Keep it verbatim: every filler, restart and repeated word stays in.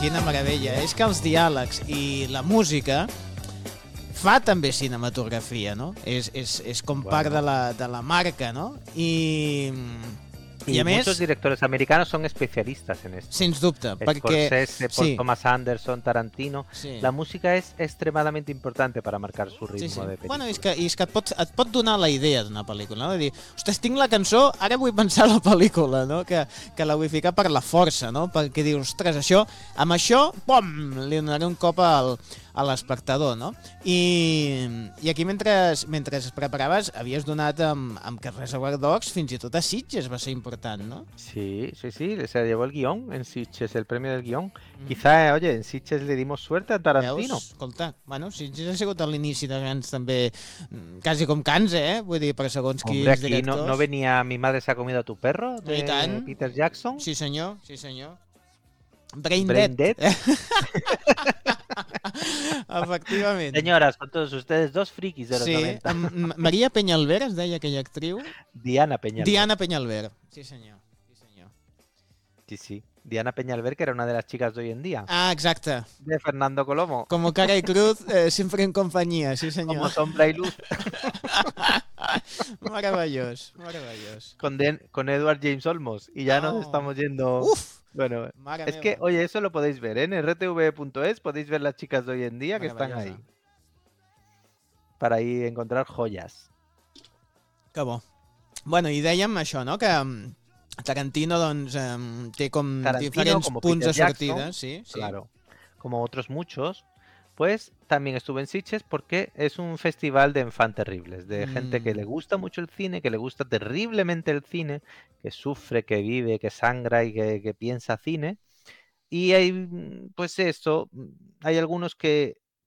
quina meravella. És que els diàlegs i la música fa també cinematografia, no? És, és, és com Bueno. part de la, de la marca, no? I, Y, i a més, muchos directores americanos son especialistas en esto. sens dubte, perquè... Scorsese, Paul sí, Thomas Anderson, Tarantino. sí. La música es extremadamente importante para marcar su ritmo Sí, sí. de película. Bueno, és que, és que et, pot, et pot donar la idea d'una pel·lícula, no? De dir, ostres, tinc la cançó, ara vull pensar la pel·lícula, no? Que, que la vull ficar per la força, no? Perquè dius, ostres, això, amb això, pom, li donaré un cop al, a l'espectador, no? I, i aquí, mentre, mentre es preparaves, havies donat amb, amb que Reservoir Dogs fins i tot a Sitges va ser important, no? Sí, sí, sí, se llevó el guión en Sitges, el premio del guión. Mm. Quizá, oye, en Sitges le dimos suerte a Tarantino. Veus? Escolta, bueno, Sitges ha sigut a l'inici de grans també, quasi com Cannes, eh? Vull dir, per segons quins Hombre, aquí directors. no, no venía Mi madre se ha comido a tu perro, de I tant. Peter Jackson. Sí, senyor, sí, senyor. Brain, Brain Dead. Dead. Efectivament. Señoras, con todos ustedes, dos frikis de los Sí, noventa. M- Maria Peñalver es deia aquella actriu. Diana Peñalver. Diana Peñalver. Sí, senyor. Sí, senyor. Sí, sí. Diana Peñalver, que era una de las chicas de hoy en día. Ah, exacte. De Fernando Colomo. Como cara y cruz, eh, siempre en compañía, sí, senyor. Como sombra y luz. Meravellós, meravellós. Con, Den- con Edward James Olmos. Y ya No. nos estamos yendo... Uf, Bueno, mare es meva. que, oye, eso lo podéis ver, ¿eh? En R T V punto es podéis ver las chicas de hoy en día que están Meravellosa. ahí. Para ahí encontrar joyas. Que bo. Bueno, i dèiem això, no?, que mm, Tarantino, doncs, em, té com Tarantino, diferents como punts Peter de sortida. Jackson, Sí, sí. Claro. Como otros muchos, pues también estuve en Sitges porque es un festival de enfant terribles, de Mm. gente que le gusta mucho el cine, que le gusta terriblemente el cine, que sufre, que vive, que sangra y que, que piensa cine. Y hay, mm, pues eso, mm, hay algunos que